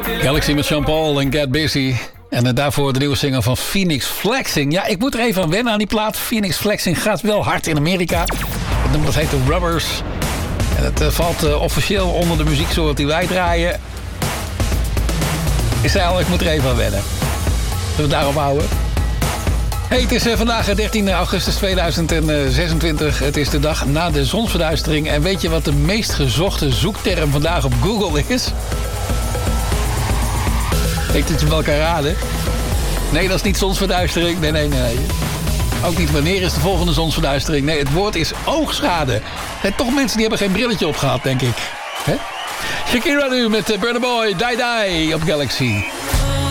Galaxy met Jean-Paul en Get Busy. En daarvoor de nieuwe single van Phoenix Flexing. Ja, ik moet er even aan wennen aan die plaat. Phoenix Flexing gaat wel hard in Amerika. Het nummer heet The Rubbers. En het valt officieel onder de muzieksoort die wij draaien. Ik zei al, ik moet er even aan wennen. Zullen we het daarop houden? Hey, het is vandaag 13 augustus 2026. Het is de dag na de zonsverduistering. En weet je wat de meest gezochte zoekterm vandaag op Google is? Ik dat je bij elkaar raden. Nee, dat is niet zonsverduistering. Nee. Ook niet wanneer is de volgende zonsverduistering. Nee, het woord is oogschade. Er zijn toch mensen die hebben geen brilletje op gehad, denk ik. Hè? Shakira nu met Burna Boy, Die Die op Galaxy.